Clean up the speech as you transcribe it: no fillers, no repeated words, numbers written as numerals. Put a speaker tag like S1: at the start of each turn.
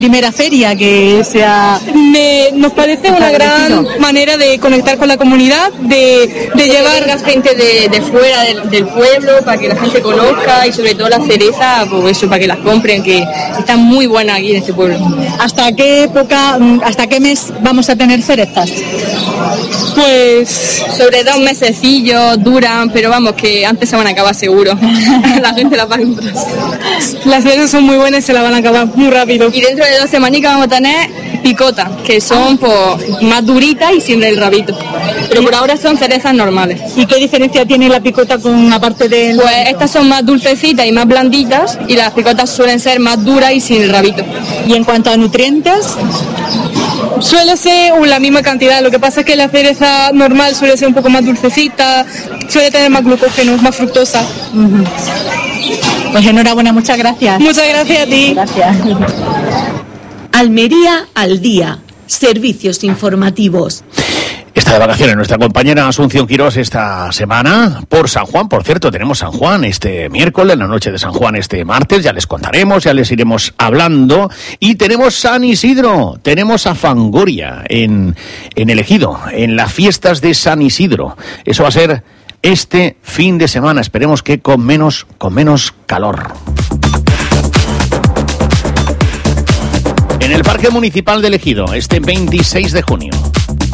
S1: Primera feria que
S2: nos parece una gran manera de conectar con la comunidad, de llevar a gente de fuera del pueblo para que la gente conozca, y sobre todo la cereza, pues eso, para que las compren, que están muy buenas aquí en este pueblo.
S1: ¿Hasta qué época, hasta qué mes vamos a tener cerezas?
S2: Pues sobre 2 mesecillos duran, pero vamos, que antes se van a acabar seguro. La gente las va a comprar. Las cerezas son muy buenas y se las van a acabar muy rápido. Y dentro de 2 semanicas vamos a tener picotas, que son pues más duritas y sin el rabito. Pero por ahora son cerezas normales.
S1: ¿Y qué diferencia tiene la picota con aparte de...?
S2: Pues estas son más dulcecitas y más blanditas, y las picotas suelen ser más duras y sin el rabito.
S1: ¿Y en cuanto a nutrientes?
S2: Suele ser la misma cantidad, lo que pasa es que la cereza normal suele ser un poco más dulcecita, suele tener más glucógeno, más fructosa.
S1: Uh-huh. Pues enhorabuena, muchas gracias.
S2: Muchas gracias a ti.
S1: Gracias.
S3: Almería al día, servicios informativos.
S4: Está de vacaciones nuestra compañera Asunción Quirós esta semana por San Juan. Por cierto, tenemos San Juan este miércoles, la noche de San Juan este martes. Ya les contaremos, ya les iremos hablando. Y tenemos San Isidro, tenemos a Fangoria en el Ejido, en las fiestas de San Isidro. Eso va a ser este fin de semana. Esperemos que con menos calor. En el Parque Municipal del Ejido, este 26 de junio.